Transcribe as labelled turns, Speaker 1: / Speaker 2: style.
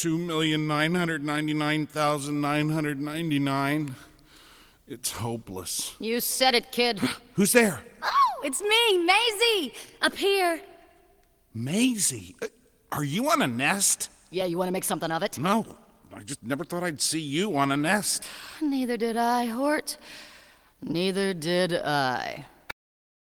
Speaker 1: 2,999,999. It's hopeless.
Speaker 2: You said it, kid.
Speaker 1: Who's there?
Speaker 2: Oh, it's me, Maisie! Up here.
Speaker 1: Maisie? Are you on a nest?
Speaker 2: Yeah, you want to make something of it?
Speaker 1: No, I just never thought I'd see you on a nest.
Speaker 2: Neither did I, Hort. Neither did I.